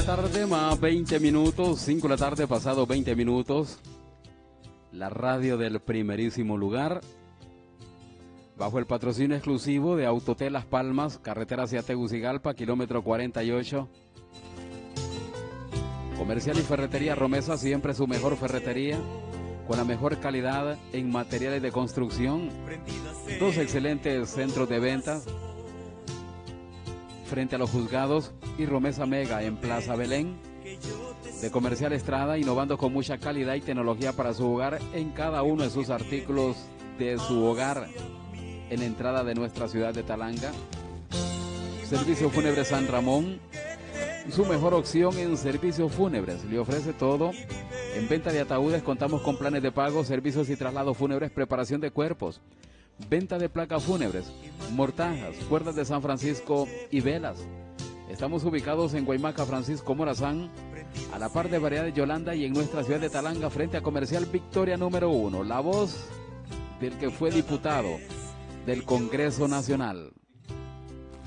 tarde, más 20 minutos, 5 de la tarde, pasado 20 minutos. La radio del primerísimo lugar. Bajo el patrocinio exclusivo de Autotel Las Palmas, carretera hacia Tegucigalpa, kilómetro 48. Comercial y ferretería Romesa, siempre su mejor ferretería, con la mejor calidad en materiales de construcción. Dos excelentes centros de ventas frente a los juzgados y Romesa Mega en Plaza Belén. De Comercial Estrada, innovando con mucha calidad y tecnología para su hogar en cada uno de sus artículos de su hogar. En la entrada de nuestra ciudad de Talanga. Servicio Fúnebre San Ramón, su mejor opción en servicios fúnebres. Le ofrece todo. En venta de ataúdes contamos con planes de pago, servicios y traslados fúnebres, preparación de cuerpos, venta de placas fúnebres, mortajas, cuerdas de San Francisco y velas. Estamos ubicados en Guaymaca, Francisco Morazán, a la par de Variedades Yolanda y en nuestra ciudad de Talanga, frente a Comercial Victoria número 1. La voz del que fue diputado del Congreso Nacional.